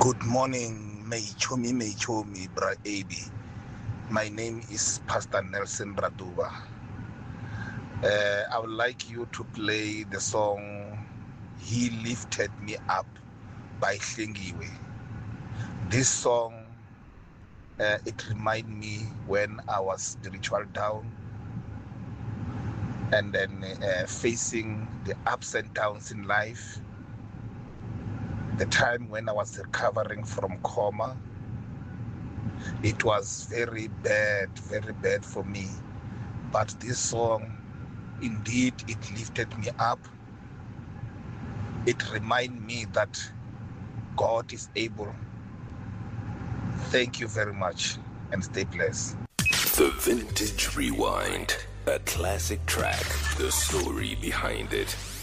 Good morning, Meichomi, Bra AB. My name is Pastor Nelson Raduba. I would like you to play the song He Lifted Me Up by Hlengiwe. This song, it reminds me when I was spiritual down and then facing the ups and downs in life. The time when I was recovering from coma, it was very bad for me. But this song, indeed, it lifted me up. It reminded me that God is able. Thank you very much and stay blessed. The Vintage Rewind, a classic track, the story behind it.